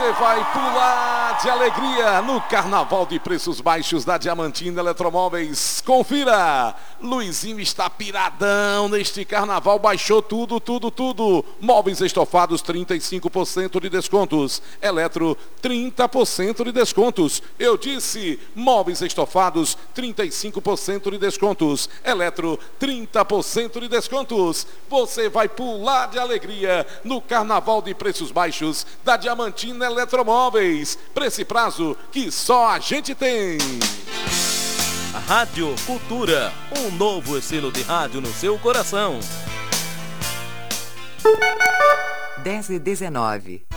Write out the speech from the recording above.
Você vai pular de alegria no Carnaval de Preços Baixos da Diamantina Eletromóveis. Confira! Luizinho está piradão neste Carnaval, baixou tudo. Móveis estofados, 35% de descontos. Eletro, 30% de descontos. Eu disse, móveis estofados, 35% de descontos. Eletro, 30% de descontos. Você vai pular de alegria no Carnaval de Preços Baixos da Diamantina Eletromóveis. Preço e prazo que só a gente tem. Rádio Cultura, um novo estilo de rádio no seu coração. 10:19.